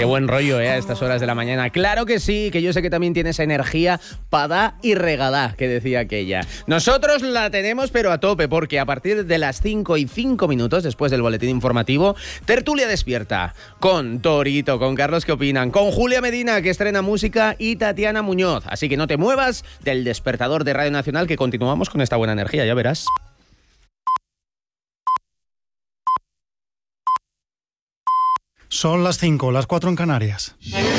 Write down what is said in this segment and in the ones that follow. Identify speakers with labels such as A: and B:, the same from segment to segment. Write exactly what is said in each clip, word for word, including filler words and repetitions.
A: Qué buen rollo, ¿eh? A estas horas de la mañana. Claro que sí, que yo sé que también tienes energía para y regalá, que decía aquella. Nosotros la tenemos, pero a tope, porque a partir de las cinco y cinco minutos, después del boletín informativo, Tertulia Despierta, con Torito, con Carlos que opinan, con Julia Medina, que estrena música, y Tatiana Muñoz. Así que no te muevas del despertador de Radio Nacional, que continuamos con esta buena energía, ya verás.
B: Son las cinco, las cuatro en Canarias.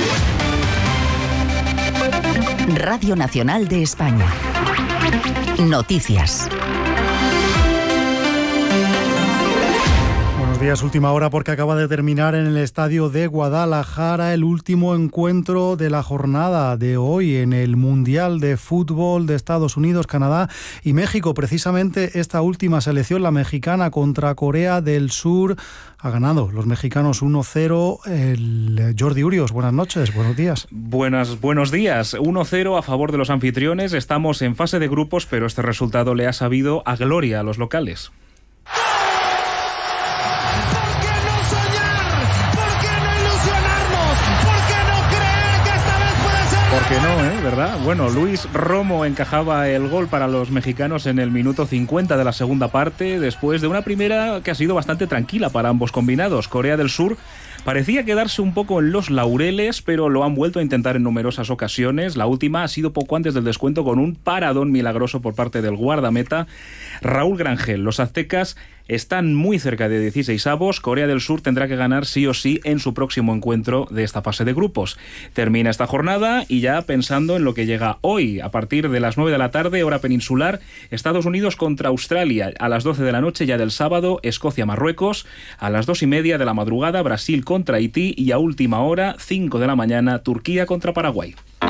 C: Radio Nacional de España. Noticias.
B: Buenos días, última hora, porque acaba de terminar en el estadio de Guadalajara el último encuentro de la jornada de hoy en el Mundial de Fútbol de Estados Unidos, Canadá y México. Precisamente esta última selección, la mexicana contra Corea del Sur, ha ganado los mexicanos uno cero. El Jordi Urios, buenas noches, buenos días.
D: Buenas, buenos días. uno cero a favor de los anfitriones. Estamos en fase de grupos, pero este resultado le ha sabido a gloria a los locales. ¿Por qué no, eh? ¿Verdad? Bueno, Luis Romo encajaba el gol para los mexicanos en el minuto cincuenta de la segunda parte, después de una primera que ha sido bastante tranquila para ambos combinados. Corea del Sur parecía quedarse un poco en los laureles, pero lo han vuelto a intentar en numerosas ocasiones. La última ha sido poco antes del descuento, con un paradón milagroso por parte del guardameta Raúl Grangel. Los aztecas están muy cerca de dieciseisavos. Corea del Sur tendrá que ganar sí o sí en su próximo encuentro de esta fase de grupos. Termina esta jornada y ya pensando en lo que llega hoy, a partir de las nueve de la tarde, hora peninsular, Estados Unidos contra Australia. A las doce de la noche ya del sábado, Escocia-Marruecos. A las dos y media de la madrugada, Brasil contra Haití. Y a última hora, cinco de la mañana, Turquía contra Paraguay.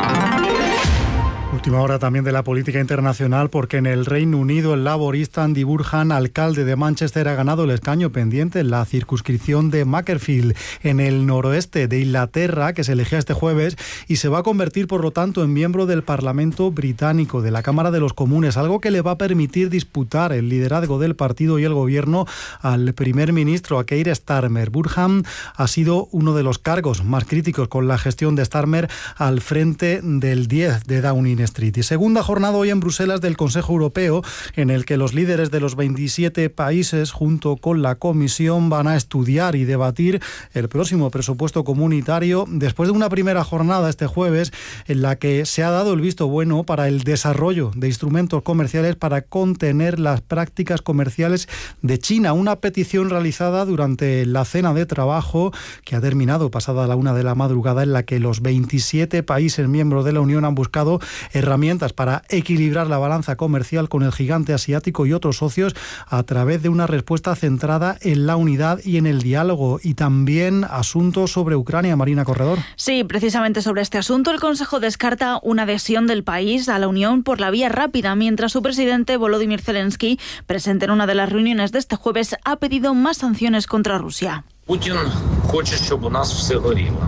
B: Última hora también de la política internacional, porque en el Reino Unido el laborista Andy Burnham, alcalde de Manchester, ha ganado el escaño pendiente en la circunscripción de Macclesfield, en el noroeste de Inglaterra, que se elegía este jueves, y se va a convertir, por lo tanto, en miembro del Parlamento británico, de la Cámara de los Comunes, algo que le va a permitir disputar el liderazgo del partido y el gobierno al primer ministro, a Keir Starmer. Burnham ha sido uno de los cargos más críticos con la gestión de Starmer al frente del diez de Downing Street. Y segunda jornada hoy en Bruselas del Consejo Europeo, en el que los líderes de los veintisiete países, junto con la Comisión, van a estudiar y debatir el próximo presupuesto comunitario, después de una primera jornada este jueves en la que se ha dado el visto bueno para el desarrollo de instrumentos comerciales para contener las prácticas comerciales de China. Una petición realizada durante la cena de trabajo que ha terminado pasada la una de la madrugada, en la que los veintisiete países miembros de la Unión han buscado herramientas para equilibrar la balanza comercial con el gigante asiático y otros socios a través de una respuesta centrada en la unidad y en el diálogo. Y también asuntos sobre Ucrania. Marina Corredor.
E: Sí, precisamente sobre este asunto el Consejo descarta una adhesión del país a la Unión por la vía rápida, mientras su presidente Volodymyr Zelensky, presente en una de las reuniones de este jueves, ha pedido más sanciones contra Rusia.
F: Putin хоче, щоб у нас все горіло.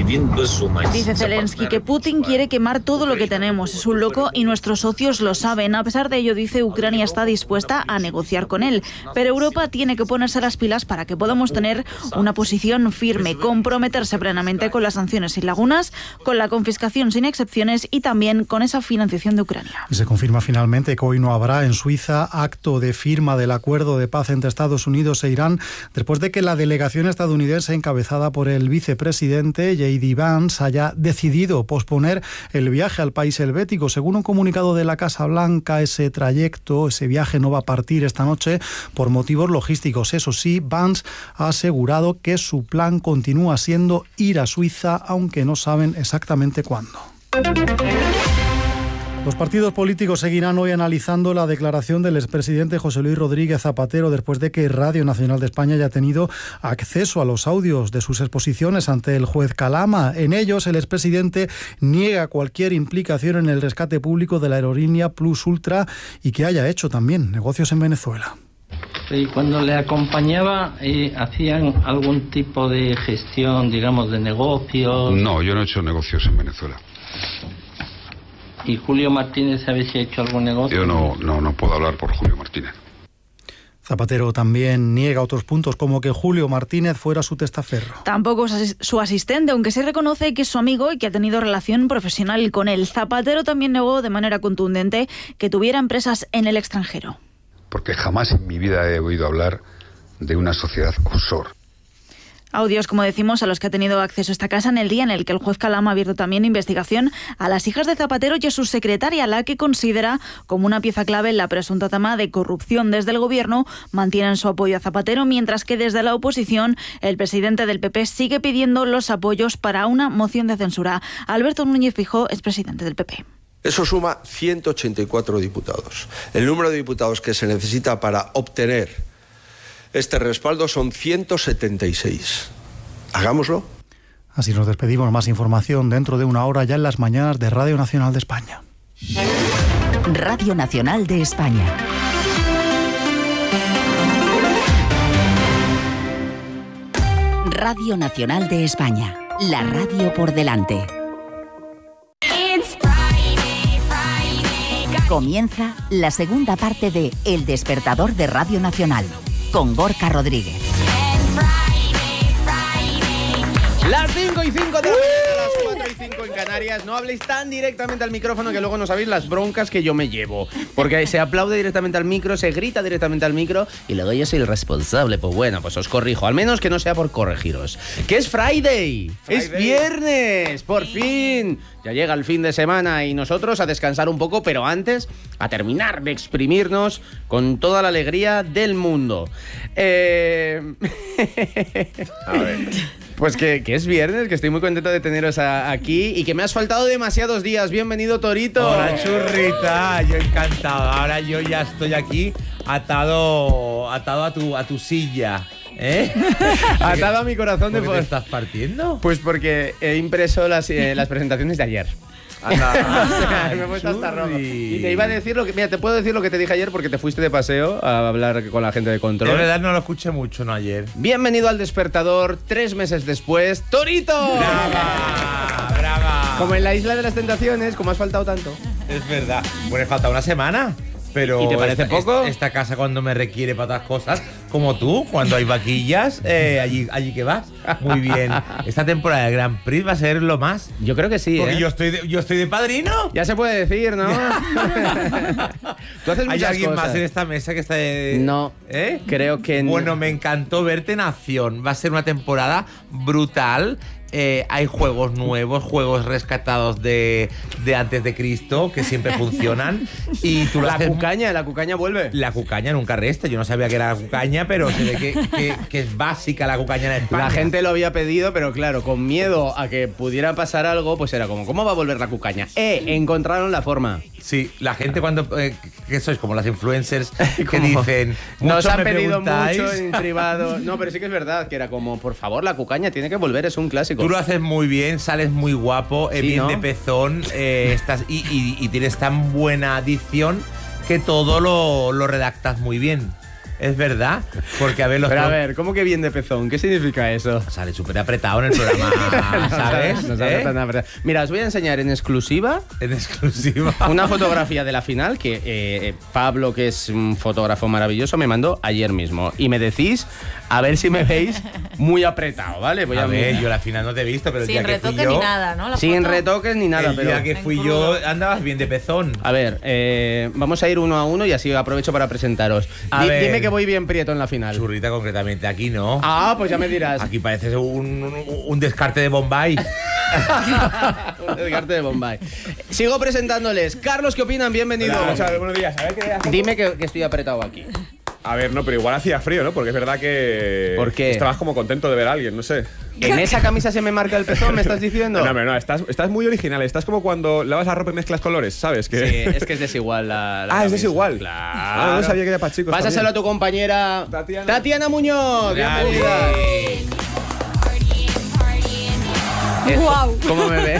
E: Dice Zelensky que Putin quiere quemar todo lo que tenemos. Es un loco y nuestros socios lo saben. A pesar de ello, dice, Ucrania está dispuesta a negociar con él. Pero Europa tiene que ponerse las pilas para que podamos tener una posición firme, comprometerse plenamente con las sanciones sin lagunas, con la confiscación sin excepciones y también con esa financiación de Ucrania.
B: Y se confirma finalmente que hoy no habrá en Suiza acto de firma del acuerdo de paz entre Estados Unidos e Irán, después de que la delegación estadounidense, encabezada por el vicepresidente J D Vance, haya decidido posponer el viaje al país helvético. Según un comunicado de la Casa Blanca, ese trayecto, ese viaje no va a partir esta noche por motivos logísticos. Eso sí, Vance ha asegurado que su plan continúa siendo ir a Suiza, aunque no saben exactamente cuándo. Los partidos políticos seguirán hoy analizando la declaración del expresidente José Luis Rodríguez Zapatero, después de que Radio Nacional de España haya tenido acceso a los audios de sus exposiciones ante el juez Calama. En ellos, el expresidente niega cualquier implicación en el rescate público de la aerolínea Plus Ultra y que haya hecho también negocios en Venezuela.
G: Y cuando le acompañaba, eh, ¿hacían algún tipo de gestión, digamos, de negocios?
H: No, yo no he hecho negocios en Venezuela.
G: ¿Y Julio Martínez sabe si ha hecho algún negocio?
H: Yo no, no, no puedo hablar por Julio Martínez.
B: Zapatero también niega otros puntos, como que Julio Martínez fuera su testaferro.
E: Tampoco es su asistente, aunque sí reconoce que es su amigo y que ha tenido relación profesional con él. Zapatero también negó de manera contundente que tuviera empresas en el extranjero.
H: Porque jamás en mi vida he oído hablar de una sociedad offshore.
E: Audios, como decimos, a los que ha tenido acceso esta casa en el día en el que el juez Calam ha abierto también investigación a las hijas de Zapatero y a su secretaria, la que considera como una pieza clave en la presunta trama de corrupción. Desde el Gobierno mantienen su apoyo a Zapatero, mientras que desde la oposición el presidente del P P sigue pidiendo los apoyos para una moción de censura. Alberto Núñez Feijóo es presidente del P P.
I: Eso suma ciento ochenta y cuatro diputados. El número de diputados que se necesita para obtener este respaldo son ciento setenta y seis. Hagámoslo.
B: Así nos despedimos. Más información dentro de una hora ya en las mañanas de Radio Nacional de España.
C: Radio Nacional de España. Radio Nacional de España. La radio por delante. Comienza la segunda parte de El Despertador de Radio Nacional, con Gorka Rodríguez.
A: Las cinco y cinco de la mañana, las cuatro y cinco en Canarias. No habléis tan directamente al micrófono que luego no sabéis las broncas que yo me llevo. Porque se aplaude directamente al micro, se grita directamente al micro y luego yo soy el responsable. Pues bueno, pues os corrijo. Al menos que no sea por corregiros. Que es Friday. Friday. Es viernes. Por fin. Ya llega el fin de semana y nosotros a descansar un poco, pero antes a terminar de exprimirnos con toda la alegría del mundo. Eh... a ver... Pues que, que es viernes, que estoy muy contento de teneros a, aquí y que me has faltado demasiados días. Bienvenido, Torito.
J: Hola, churrita. Yo encantado. Ahora yo ya estoy aquí atado, atado a tu, a tu silla. ¿Eh?
A: Atado a mi corazón.
J: ¿Por
A: de
J: qué te estás partiendo?
A: Pues porque he impreso las, eh, las presentaciones de ayer.
J: Anda,
A: me he puesto hasta rojo. Y te iba a decir lo que, mira, te puedo decir lo que te dije ayer porque te fuiste de paseo a hablar con la gente de control.
J: De verdad no lo escuché mucho, no ayer.
A: Bienvenido al Despertador, tres meses después, Torito.
J: Brava, brava.
A: Como en la Isla de las Tentaciones, como has faltado tanto.
J: Es verdad. Bueno, falta una semana. Pero
A: ¿y te parece
J: esta,
A: poco?
J: Esta, esta casa cuando me requiere para otras cosas, como tú, cuando hay vaquillas, eh, allí, allí que vas. Muy bien. Esta temporada de Grand Prix va a ser lo más.
A: Yo creo que sí,
J: Porque
A: ¿eh?
J: yo estoy de, yo estoy de padrino.
A: Ya se puede decir, ¿no? Tú haces
J: ¿Hay alguien
A: cosas.
J: más en esta mesa que está de...
A: No,
J: ¿eh?
A: Creo que no.
J: Bueno, me encantó verte en acción. Va a ser una temporada brutal. Eh, hay juegos nuevos, juegos rescatados de, de antes de Cristo, que siempre funcionan. Y tú
A: la
J: haces...
A: cucaña, la cucaña vuelve.
J: La cucaña nunca resta. Yo no sabía que era la cucaña, pero se ve que, que, que es básica la cucaña en España.
A: La gente lo había pedido, pero claro, con miedo a que pudiera pasar algo, pues era como, ¿cómo va a volver la cucaña? Eh, encontraron la forma.
J: Sí, la gente cuando... Eh, que sois como las influencers que dicen...
A: Nos han
J: me
A: pedido
J: preguntáis.
A: mucho en privado. No, pero sí que es verdad, que era como, por favor, la cucaña tiene que volver, es un clásico.
J: Tú lo haces muy bien, sales muy guapo, eh,
A: Sí,
J: bien
A: ¿no?
J: de pezón, eh, estás, y, y, y tienes tan buena dicción que todo lo, lo redactas muy bien. Es verdad, porque a ver los
A: Pero a
J: pro-
A: ver, ¿cómo que bien de pezón? ¿Qué significa eso?
J: Sale súper apretado en el programa, ¿sabes?
A: No sale
J: ¿Eh?
A: tan apretado. Mira, os voy a enseñar en exclusiva
J: En exclusiva.
A: una fotografía de la final que eh, Pablo, que es un fotógrafo maravilloso, me mandó ayer mismo. Y me decís, a ver si me veis muy apretado, ¿vale? Voy
J: A
A: a,
J: ver,
A: mirar.
J: yo la final no te he visto, pero el
K: Sin
J: día que
K: retoque
J: fui yo...
K: ni nada, ¿no? La
A: Sin
K: foto.
A: retoques ni nada,
J: el
A: pero...
J: día que fui
K: en
J: yo
K: crudo.
J: andabas bien de pezón.
A: A ver, eh, vamos a ir uno a uno y así aprovecho para presentaros.
J: A
A: Di-
J: ver.
A: Dime que voy bien prieto en la final.
J: Churrita concretamente, aquí no.
A: Ah, pues ya me dirás.
J: Aquí pareces un, un, un descarte de Bombay.
A: Un descarte de Bombay. Sigo presentándoles. Carlos, ¿qué opinan? Bienvenido.
L: Hola, chavales, buenos días. A ver qué hace.
A: Dime que, que estoy apretado aquí.
L: A ver, no, pero igual hacía frío, ¿no? Porque es verdad que.
A: ¿Por qué?
L: Estabas como contento de ver a alguien, no sé.
A: ¿En esa camisa se me marca el pezón, me estás diciendo?
L: No, pero no, estás, estás muy original. Estás como cuando lavas la ropa y mezclas colores, ¿sabes? Que...
A: Sí, es que es desigual la, la
L: Ah, es
A: camisa.
L: desigual.
A: Claro.
L: Ah, no sabía que era para chicos.
A: Pásaselo a
L: también.
A: tu compañera
L: Tatiana.
A: Tatiana Muñoz. Bienvenida.
K: Guau.
A: ¿Cómo me ves?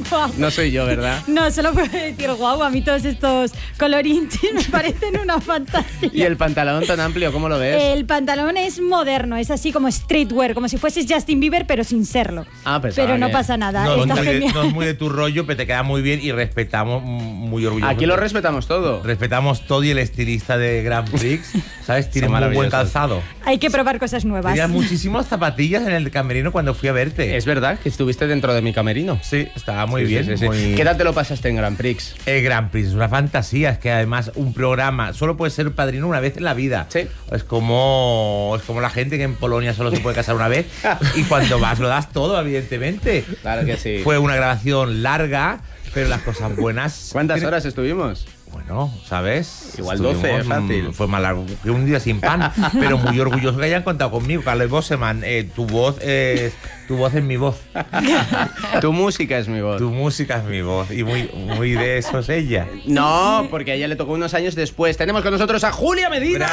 K: Guau.
A: No soy yo, ¿verdad?
K: No, solo puedo decir guau, a mí todos estos colorinchis me parecen una fantasía.
A: ¿Y el pantalón tan amplio, cómo lo ves?
K: El pantalón es moderno, es así como streetwear, como si fueses Justin Bieber, pero sin serlo.
A: Ah, pensaba
K: pero no
A: que-
K: pasa nada,
J: No,
K: está
J: es muy de,
K: genial.
J: no es muy de tu rollo, pero te queda muy bien y respetamos mm, muy orgullosos.
A: Aquí lo respetamos todo.
J: Respetamos todo y el estilista de Grand Prix, ¿sabes? Tiene muy buen
A: maravillosos.
J: calzado.
K: Hay que probar cosas nuevas.
J: Tenías muchísimas zapatillas en el camerino cuando fui a verte.
A: Es verdad que estuviste dentro de mi camerino.
J: Sí, estaba muy
A: Sí,
J: bien.
A: sí, sí.
J: muy-
A: ¿Qué tal te lo pasaste en Grand Prix?
J: El Grand Prix es una fantasía, es que además un programa solo puede ser padrino una vez en la vida.
A: Sí.
J: Es como, es como la gente que en Polonia solo se puede casar una vez y cuando vas lo das todo, evidentemente.
A: Claro que sí.
J: Fue una grabación larga, pero las cosas buenas.
A: ¿Cuántas
J: tienen-
A: horas estuvimos?
J: Bueno, ¿sabes?
A: Igual doce,
J: Estuvimos,
A: fácil.
J: mm, Fue más largo que un día sin pan, pero muy orgulloso que hayan contado conmigo. Carles Boseman, eh, tu voz es tu voz es mi voz.
A: Tu música es mi voz.
J: Tu música es mi voz y muy, muy de eso es ella.
A: No, porque a ella le tocó unos años después. Tenemos con nosotros a Julia Medina.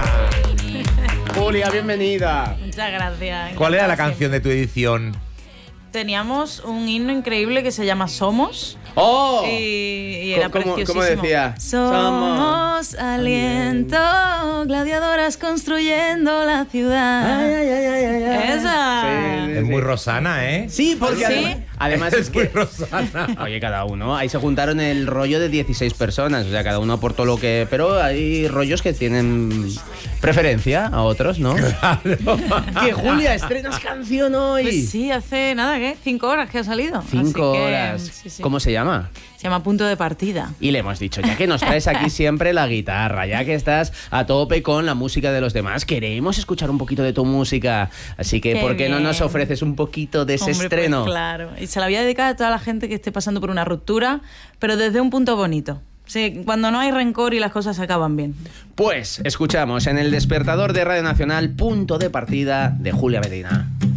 A: Julia, bienvenida.
M: Muchas gracias.
J: ¿Cuál era la
M: Encantada
J: canción de tu edición?
M: Teníamos un himno increíble que se llama Somos.
A: ¡Oh!
M: Y, y era
A: ¿Cómo- cómo
M: preciosísimo.
A: decía?
M: Somos aliento, gladiadoras construyendo la ciudad.
A: Ay, ay, ay, ay, ay, ay.
M: Esa.
A: Sí, sí,
J: Es
A: sí.
J: muy Rosana, ¿eh?
A: Sí, porque
M: ¿Sí?
A: además, además es
J: Es muy
A: que...
J: Rosana.
A: Oye, cada uno. Ahí se juntaron el rollo de dieciséis personas. O sea, cada uno aportó lo que... Pero hay rollos que tienen preferencia a otros, ¿no? Que Julia, estrenas canción hoy.
M: Pues sí, hace nada, ¿qué? Cinco horas que ha salido.
A: Cinco
M: Así que,
A: horas.
M: sí, sí.
A: ¿Cómo se llama?
M: Se llama Punto de Partida.
A: Y le hemos dicho, ya que nos traes aquí siempre la guitarra, ya que estás a tope con la música de los demás, queremos escuchar un poquito de tu música. Así que,
M: Qué
A: ¿por qué no
M: bien.
A: nos ofreces un poquito de ese
M: Hombre, pues
A: estreno?
M: claro. Y se la voy a dedicar a toda la gente que esté pasando por una ruptura, pero desde un punto bonito. Sí, cuando no hay rencor y las cosas se acaban bien.
A: Pues escuchamos en el despertador de Radio Nacional, Punto de Partida de Julia Medina.